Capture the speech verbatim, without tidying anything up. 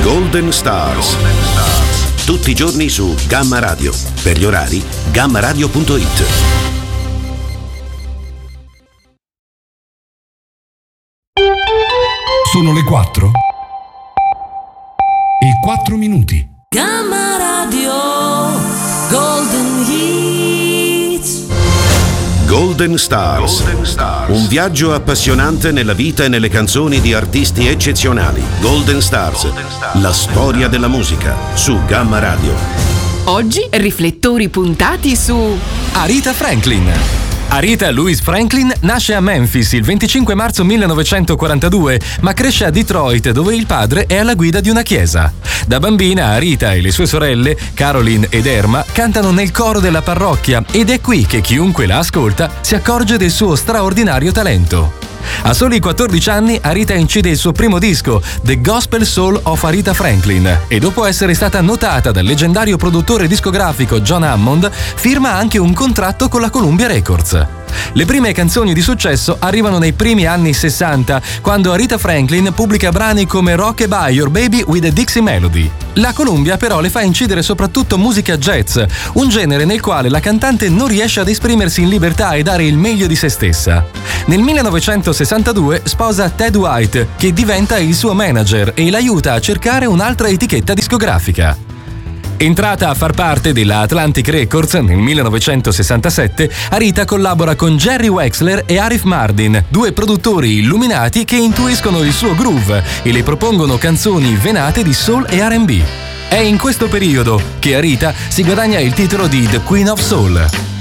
Golden Stars. Tutti i giorni su Gamma Radio. Per gli orari, gamma radio punto it. Sono le quattro e quattro minuti. Gamma Radio Golden Hits. Golden Stars. Golden Stars. Un viaggio appassionante nella vita e nelle canzoni di artisti eccezionali. Golden Stars. Golden Stars. La storia della musica su Gamma Radio. Oggi riflettori puntati su Aretha Franklin. Aretha Louise Franklin nasce a Memphis il venticinque marzo millenovecentoquarantadue, ma cresce a Detroit, dove il padre è alla guida di una chiesa. Da bambina Aretha e le sue sorelle, Caroline ed Erma, cantano nel coro della parrocchia ed è qui che chiunque la ascolta si accorge del suo straordinario talento. A soli quattordici anni Aretha incide il suo primo disco, The Gospel Soul of Aretha Franklin, e dopo essere stata notata dal leggendario produttore discografico John Hammond, firma anche un contratto con la Columbia Records. Le prime canzoni di successo arrivano nei primi anni sessanta, quando Aretha Franklin pubblica brani come Rock-a-Bye Your Baby with a Dixie Melody. La Columbia però le fa incidere soprattutto musica jazz, un genere nel quale la cantante non riesce ad esprimersi in libertà e dare il meglio di se stessa. Nel millenovecentosessantadue sposa Ted White, che diventa il suo manager e l'aiuta a cercare un'altra etichetta discografica. Entrata a far parte della Atlantic Records nel millenovecentosessantasette, Aretha collabora con Jerry Wexler e Arif Mardin, due produttori illuminati che intuiscono il suo groove e le propongono canzoni venate di soul e R and B. È in questo periodo che Aretha si guadagna il titolo di The Queen of Soul.